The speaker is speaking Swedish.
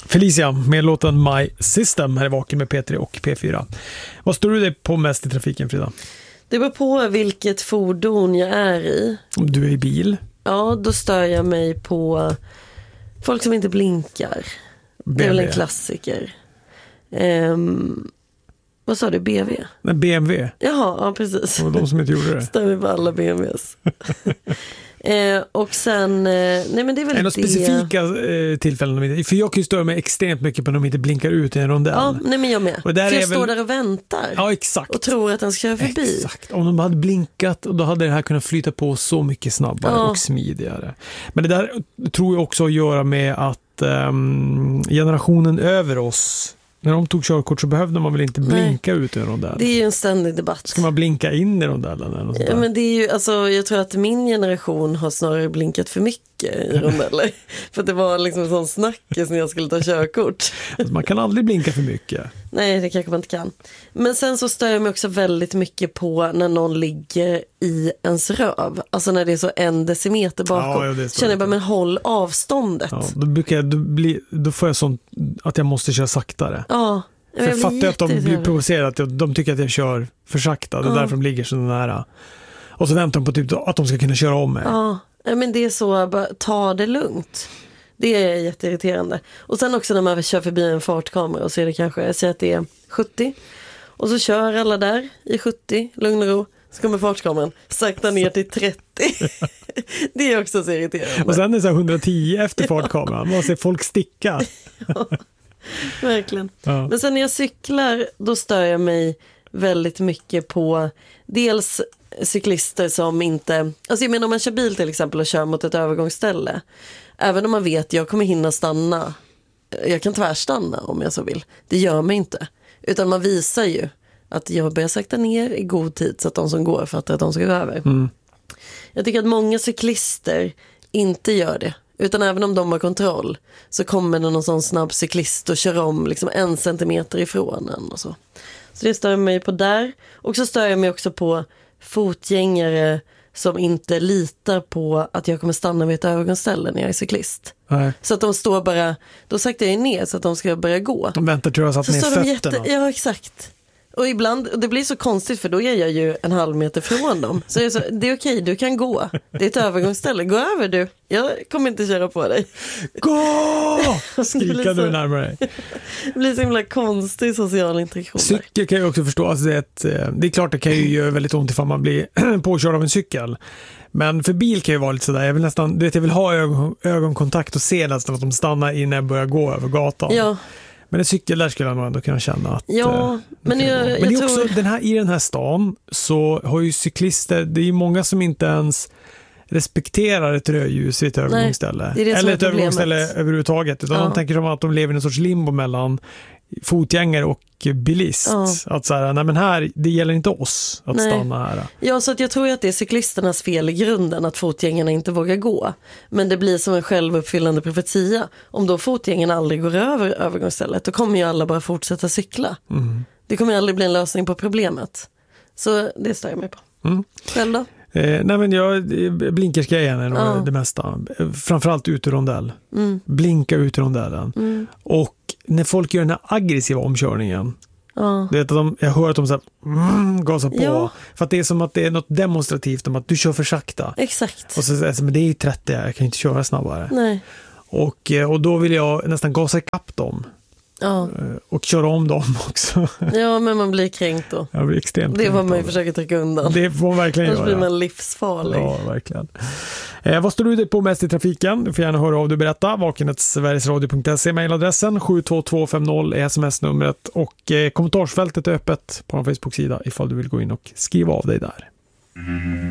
Felicia med låten My System här i Vaken med P3 och P4. Vad står du dig på mest i trafiken, Frida? Det beror på vilket fordon jag är i. Om du är i bil? Ja, då stör jag mig på folk som inte blinkar. BMW. Det är väl en klassiker. Vad sa du, BV? Nej, BMW. Jaha, ja precis. Det var de som inte gjorde det. Stör mig på alla BMWs. Och sen, nej men det är väl är det några specifika tillfällen? För jag kan ju störa mig extremt mycket på när de inte blinkar ut i en rondell. Ja, nej men jag med. Och där för jag är väl... står där och väntar. Ja, exakt. Och tror att den ska köra förbi. Exakt. Om de hade blinkat, och då hade det här kunnat flyta på så mycket snabbare och smidigare. Men det där tror jag också att göra med att generationen över oss, när de tog körkort så behövde man väl inte blinka ut i en rondell. Det är ju en ständig debatt. Ska man blinka in i rondellen eller något sånt där? Ja, men det är ju, alltså, jag tror att min generation har snarare blinkat för mycket i rondeller. För att det var liksom en sån snackis när jag skulle ta körkort. Alltså, man kan aldrig blinka för mycket. Nej, det kanske man inte kan. Men sen så stör jag mig också väldigt mycket på när någon ligger i ens röv. Alltså när det är så 1 decimeter bakom. Ja, känner jag bara, men håll avståndet. Ja, då får jag sånt att jag måste köra saktare. Ja. För jag fattar att de blir provocerade, att de tycker att jag kör för sakta. Det är därför de ligger så nära. Och så väntar de på typ att de ska kunna köra om mig. Ja, men det är så, bara ta det lugnt. Det är jätteirriterande. Och sen också när man kör förbi en fartkamera och så är det kanske, jag säger att det är 70. Och så kör alla där i 70, lugn och ro. Så kommer fartkameran sakta ner till 30. Det är också så irriterande. Och sen är det så 110 efter fartkameran. Man ser folk sticka. Ja, verkligen. Ja. Men sen när jag cyklar, då stör jag mig väldigt mycket på dels cyklister som inte... Alltså jag menar om man kör bil till exempel och kör mot ett övergångsställe. Även om man vet att jag kommer hinna stanna. Jag kan tvärstanna om jag så vill. Det gör mig inte. Utan man visar ju att jag börjar sakta ner i god tid så att de som går fattar att de ska gå över. Mm. Jag tycker att många cyklister inte gör det. Utan även om de har kontroll så kommer det någon sån snabb cyklist och kör om liksom 1 centimeter ifrån en och så. Så det stör jag mig på där. Och så stör jag mig också på fotgängare som inte litar på att jag kommer stanna vid ett övergångsställe när jag är cyklist. Nej. Så att de står bara, då saktar jag ner så att de ska börja gå. De väntar till jag har satt ner fötterna. Ja, exakt. Och ibland, och det blir så konstigt för då är jag ju 1,5 meter från dem. Så det är okej, du kan gå. Det är ett övergångsställe. Gå över du. Jag kommer inte köra på dig. Gå! Skrika du närmare dig. Det blir så himla konstig social interaktion. Cykel kan jag också förstå. Alltså det är klart det kan ju göra väldigt ont ifall man blir påkörd av en cykel. Men för bil kan ju vara lite sådär. Jag vill ha ögonkontakt och se nästan att de stannar innan jag börjar gå över gatan. Ja. Men en cykel där skulle jag nog ändå kunna känna att... Ja, men det är också, i den här stan så har ju cyklister, det är ju många som inte ens respekterar ett rödljus i ett övergångsställe. Eller ett övergångsställe överhuvudtaget. Utan de tänker som att de lever i en sorts limbo mellan fotgängare och bilist. Ja. Att så här, nej men här, det gäller inte oss att stanna här. Ja, så att jag tror att det är cyklisternas fel i grunden att fotgängarna inte vågar gå. Men det blir som en självuppfyllande profetia. Om då fotgängarna aldrig går över övergångsstället, då kommer ju alla bara fortsätta cykla. Mm. Det kommer ju aldrig bli en lösning på problemet. Så det står jag med på. Mm. Själv då? Nej men blinkersgrejen är nog det mesta. Framförallt ut ur rondell. Mm. Blinka ut ur rondellen. Mm. Och när folk gör den här aggressiva omkörningen, det är att jag hör att de så här, gasar på. Ja. För att det är som att det är något demonstrativt om att du kör för sakta. Exakt. Och så säger men det är ju 30, jag kan inte köra snabbare. Nej. Och då vill jag nästan gasa ikapp dem. Ja. Och köra om dem också. Ja, men man blir kränkt då. Jag blir extremt det får man ju försöka trycka undan. Det får man verkligen göra. Annars blir man livsfarlig. Ja, verkligen. Vad står du på mest i trafiken? Du får gärna höra av dig och berätta. Vakenet.sverigesradio.se mailadressen. 72250 är sms-numret. Och kommentarsfältet är öppet på vår Facebook-sida ifall du vill gå in och skriva av dig där.